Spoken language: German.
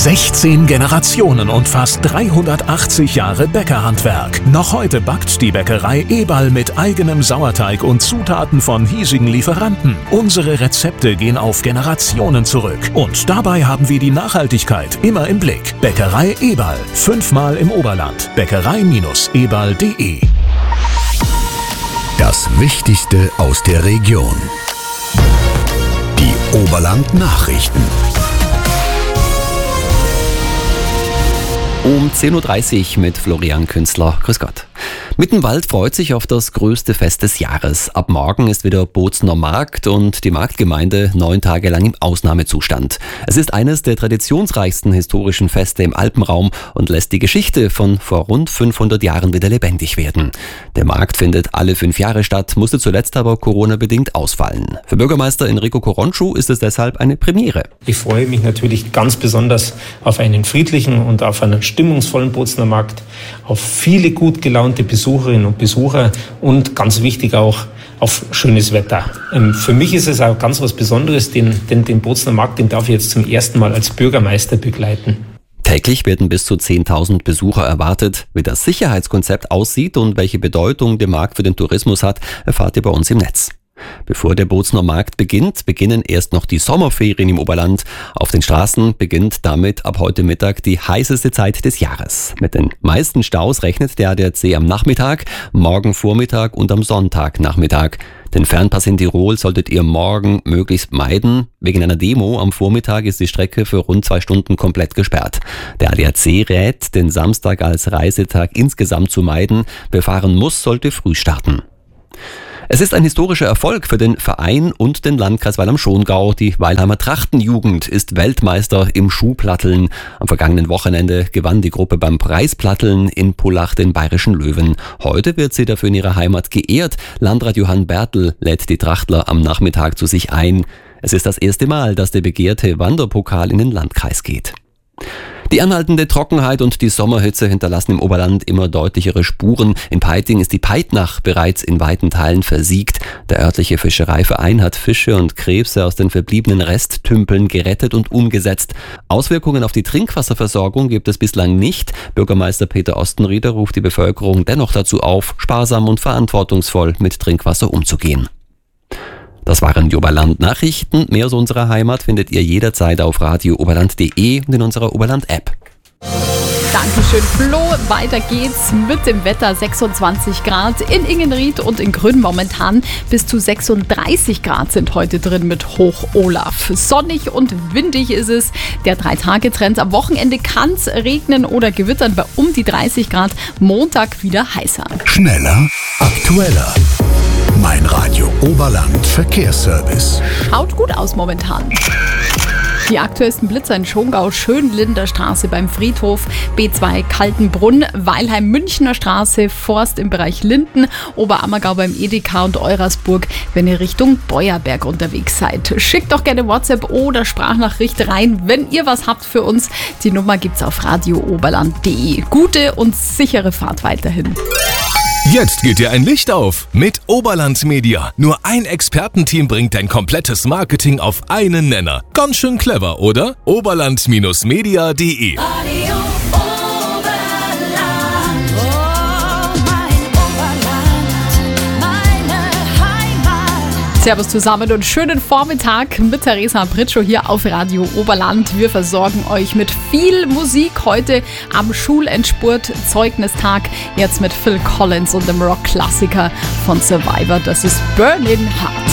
16 Generationen und fast 380 Jahre Bäckerhandwerk. Noch heute backt die Bäckerei Eberl mit eigenem Sauerteig und Zutaten von hiesigen Lieferanten. Unsere Rezepte gehen auf Generationen zurück. Und dabei haben wir die Nachhaltigkeit immer im Blick. Bäckerei Eberl. 5-mal im Oberland. Bäckerei-eberl.de. Das Wichtigste aus der Region. Die Oberland-Nachrichten. Um 10.30 Uhr mit Florian Künzler. Grüß Gott. Mittenwald freut sich auf das größte Fest des Jahres. Ab morgen ist wieder Bozner Markt und die Marktgemeinde 9 Tage lang im Ausnahmezustand. Es ist eines der traditionsreichsten historischen Feste im Alpenraum und lässt die Geschichte von vor rund 500 Jahren wieder lebendig werden. Der Markt findet alle 5 Jahre statt, musste zuletzt aber Corona-bedingt ausfallen. Für Bürgermeister Enrico Coronschu ist es deshalb eine Premiere. Ich freue mich natürlich ganz besonders auf einen friedlichen und auf einen stimmungsvollen Bozner Markt, auf viele gut gelaunte Besucherinnen und Besucher und ganz wichtig auch auf schönes Wetter. Für mich ist es auch ganz was Besonderes, den Bozner Markt, den darf ich jetzt zum ersten Mal als Bürgermeister begleiten. Täglich werden bis zu 10.000 Besucher erwartet. Wie das Sicherheitskonzept aussieht und welche Bedeutung der Markt für den Tourismus hat, erfahrt ihr bei uns im Netz. Bevor der Bozner Markt beginnt, beginnen erst noch die Sommerferien im Oberland. Auf den Straßen beginnt damit ab heute Mittag die heißeste Zeit des Jahres. Mit den meisten Staus rechnet der ADAC am Nachmittag, morgen Vormittag und am Sonntagnachmittag. Den Fernpass in Tirol solltet ihr morgen möglichst meiden. Wegen einer Demo am Vormittag ist die Strecke für rund 2 Stunden komplett gesperrt. Der ADAC rät, den Samstag als Reisetag insgesamt zu meiden. Wer fahren muss, sollte früh starten. Es ist ein historischer Erfolg für den Verein und den Landkreis Weil am Schongau. Die Weilheimer Trachtenjugend ist Weltmeister im Schuhplatteln. Am vergangenen Wochenende gewann die Gruppe beim Preisplatteln in Pullach den Bayerischen Löwen. Heute wird sie dafür in ihrer Heimat geehrt. Landrat Johann Bertel lädt die Trachtler am Nachmittag zu sich ein. Es ist das erste Mal, dass der begehrte Wanderpokal in den Landkreis geht. Die anhaltende Trockenheit und die Sommerhitze hinterlassen im Oberland immer deutlichere Spuren. In Peiting ist die Peitnach bereits in weiten Teilen versiegt. Der örtliche Fischereiverein hat Fische und Krebse aus den verbliebenen Resttümpeln gerettet und umgesetzt. Auswirkungen auf die Trinkwasserversorgung gibt es bislang nicht. Bürgermeister Peter Ostenrieder ruft die Bevölkerung dennoch dazu auf, sparsam und verantwortungsvoll mit Trinkwasser umzugehen. Das waren die Oberland-Nachrichten. Mehr aus unserer Heimat findet ihr jederzeit auf radiooberland.de und in unserer Oberland-App. Dankeschön, Flo. Weiter geht's mit dem Wetter. 26 Grad in Ingenried und in Grün momentan. Bis zu 36 Grad sind heute drin mit Hoch Olaf. Sonnig und windig ist es. Der 3-Tage-Trend. Am Wochenende kann's regnen oder gewittern bei um die 30 Grad. Montag wieder heißer. Schneller, aktueller. Mein Radio Oberland Verkehrsservice. Schaut gut aus momentan. Die aktuellsten Blitzer in Schongau, Schönlinder Straße beim Friedhof, B2 Kaltenbrunn, Weilheim Münchner Straße, Forst im Bereich Linden, Oberammergau beim Edeka und Eurasburg, wenn ihr Richtung Beuerberg unterwegs seid. Schickt doch gerne WhatsApp oder Sprachnachricht rein, wenn ihr was habt für uns. Die Nummer gibt's auf radiooberland.de. Gute und sichere Fahrt weiterhin. Jetzt geht dir ein Licht auf mit Oberland Media. Nur ein Expertenteam bringt dein komplettes Marketing auf einen Nenner. Ganz schön clever, oder? Oberland-media.de. Servus zusammen und schönen Vormittag mit Theresa Britschow hier auf Radio Oberland. Wir versorgen euch mit viel Musik heute am Schulendspurt Zeugnistag. Jetzt mit Phil Collins und dem Rock-Klassiker von Survivor. Das ist Burning Heart.